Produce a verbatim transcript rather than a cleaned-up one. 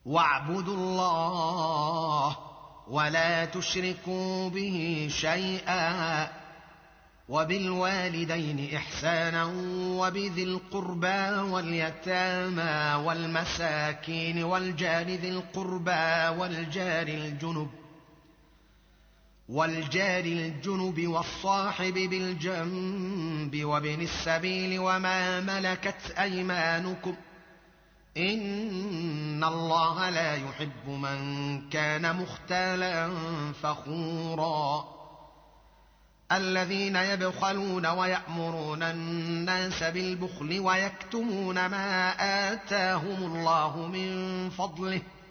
واعبدوا الله ولا تشركوا به شيئا وبالوالدين إحسانا وبذي القربى واليتامى والمساكين والجار ذي القربى والجار الجنب والجار الجنب والصاحب بالجنب وابن السبيل وما ملكت أيمانكم إن الله لا يحب من كان مختالا فخورا الذين يبخلون ويأمرون الناس بالبخل ويكتمون ما آتاهم الله من فضله